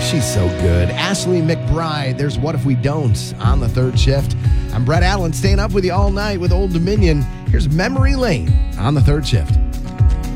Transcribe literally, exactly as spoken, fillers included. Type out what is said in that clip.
She's so good. Ashley McBride, there's What If We Don't on the third shift. I'm Brett Allen, staying up with you all night with Old Dominion. Here's Memory Lane on the third shift.